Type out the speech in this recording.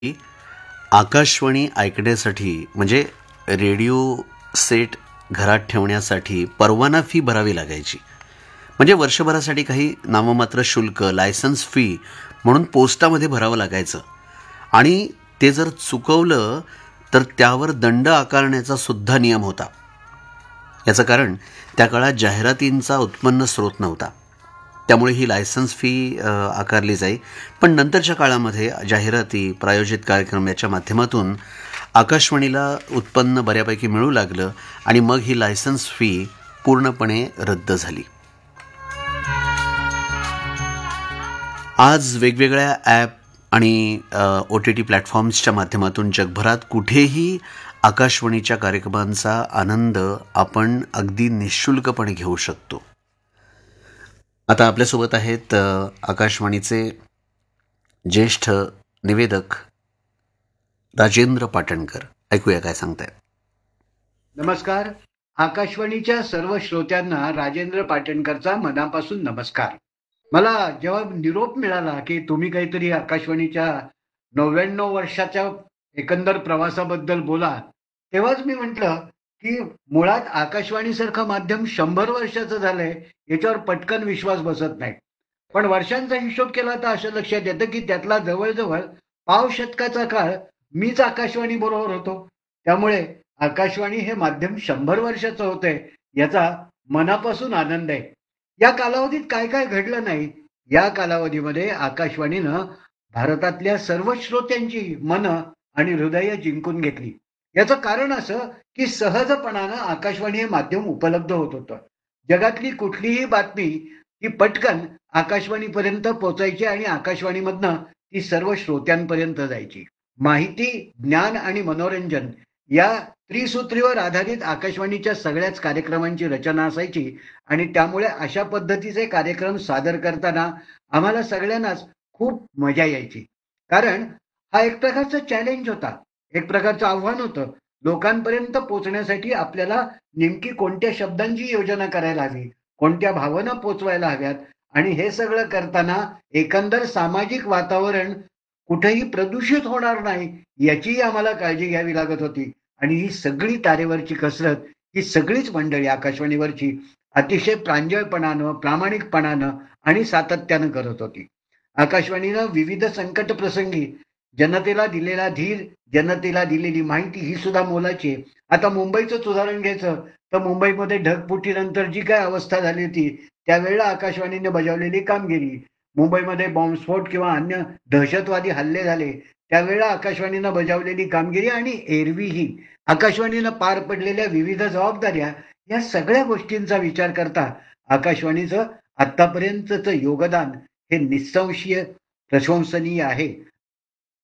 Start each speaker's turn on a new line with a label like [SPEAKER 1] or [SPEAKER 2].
[SPEAKER 1] की आकाशवाणी ऐकण्यासाठी म्हणजे रेडिओ सेट घरात ठेवण्यासाठी परवाना फी भरावी लागायची. म्हणजे वर्षभरासाठी काही नाममात्र शुल्क, लायसन्स फी म्हणून पोस्टामध्ये भरावं लागायचं. आणि ते जर चुकवलं तर त्यावर दंड आकारण्याचा सुद्धा नियम होता. याचं कारण त्या काळात जाहिरातींचा उत्पन्न स्रोत नव्हता. त्यामुळे ही लायसन्स फी आकारली जाई. पण नंतरच्या काळामध्ये जाहिराती, प्रायोजित कार्यक्रम याच्या माध्यमातून आकाशवाणीला उत्पन्न बऱ्यापैकी मिळू लागलं आणि मग ही लायसन्स फी पूर्णपणे रद्द झाली. आज वेगवेगळ्या ॲप आणि OTT प्लॅटफॉर्म्सच्या माध्यमातून जगभरात कुठेही आकाशवाणीच्या कार्यक्रमांचा आनंद आपण अगदी निःशुल्कपणे घेऊ शकतो. आता आपल्यासोबत आहेत आकाशवाणीचे ज्येष्ठ निवेदक राजेंद्र पाटणकर. ऐकूया काय सांगतायत.
[SPEAKER 2] नमस्कार. आकाशवाणीच्या सर्व श्रोत्यांना राजेंद्र पाटणकरचा मनापासून नमस्कार. मला जेव्हा निरोप मिळाला की तुम्ही काहीतरी आकाशवाणीच्या 99 वर्षाच्या एकंदर प्रवासाबद्दल बोला, तेव्हाच मी म्हटलं की मुळात आकाशवाणीसारखं माध्यम 100 वर्षाचं झालंय याच्यावर पटकन विश्वास बसत नाही. पण वर्षांचा हिशोब केला तर असं लक्षात येतं की त्यातला जवळजवळ पाव शतकाचा काळ मीच आकाशवाणी बरोबर होतो. त्यामुळे आकाशवाणी हे माध्यम 100 वर्षाचं होतंय याचा मनापासून आनंद आहे. या कालावधीत काय काय घडलं नाही, या कालावधीमध्ये आकाशवाणीनं भारतातल्या सर्व श्रोत्यांची मनं आणि हृदय जिंकून घेतली. याचं कारण असं की सहजपणानं आकाशवाणी हे माध्यम उपलब्ध होत होतं. जगातली कुठलीही बातमी ती पटकन आकाशवाणीपर्यंत पोहोचायची आणि आकाशवाणीमधनं ती सर्व श्रोत्यांपर्यंत जायची. माहिती, ज्ञान आणि मनोरंजन या त्रिसूत्रीवर आधारित आकाशवाणीच्या सगळ्याच कार्यक्रमांची रचना असायची आणि त्यामुळे अशा पद्धतीचे कार्यक्रम सादर करताना आम्हाला सगळ्यांनाच खूप मजा यायची. कारण हा एक प्रकारचा चॅलेंज होता, एक प्रकारचं आव्हान होतं. लोकांपर्यंत पोहोचण्यासाठी आपल्याला नेमकी कोणत्या शब्दांची योजना करायला हवी, कोणत्या भावना पोचवायला हव्यात आणि हे सगळं करताना एकंदर सामाजिक वातावरण कुठेही प्रदूषित होणार नाही याचीही आम्हाला काळजी घ्यावी लागत होती. आणि ही सगळी तारेवरची कसरत ही सगळीच मंडळी आकाशवाणीवरची अतिशय प्रांजळपणानं, प्रामाणिकपणानं आणि सातत्यानं करत होती. आकाशवाणीनं विविध संकट प्रसंगी जनतेला दिलेला धीर, जनतेला दिलेली माहिती ही सुद्धा मोलाची आहे. आता मुंबईचंच उदाहरण घ्यायचं तर मुंबईमध्ये ढगफुटीनंतर जी काय अवस्था झाली होती त्यावेळेला आकाशवाणीने बजावलेली कामगिरी, मुंबईमध्ये बॉम्बस्फोट किंवा अन्य दहशतवादी हल्ले झाले त्यावेळेला आकाशवाणीनं बजावलेली कामगिरी आणि एरवीही आकाशवाणीनं पार पडलेल्या विविध जबाबदाऱ्या या सगळ्या गोष्टींचा विचार करता आकाशवाणीचं आतापर्यंतचं योगदान हे निस्संशय प्रशंसनीय आहे.